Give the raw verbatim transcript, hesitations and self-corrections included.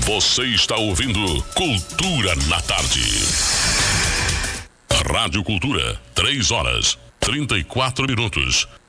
Você está ouvindo Cultura na Tarde. Rádio Cultura, três horas, trinta e quatro minutos.